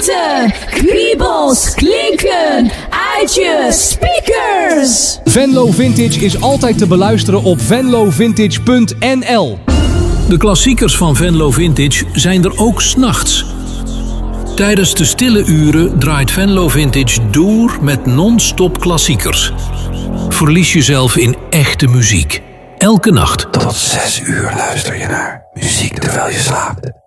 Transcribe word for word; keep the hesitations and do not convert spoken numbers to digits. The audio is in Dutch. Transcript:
Geluiden, kriebels, klinken uit je speakers. Venlo Vintage is altijd te beluisteren op venlo vintage punt n l. De klassiekers van Venlo Vintage zijn er ook 's nachts. Tijdens de stille uren draait Venlo Vintage door met non-stop klassiekers. Verlies jezelf in echte muziek. Elke nacht. Tot zes uur luister je naar muziek terwijl je slaapt.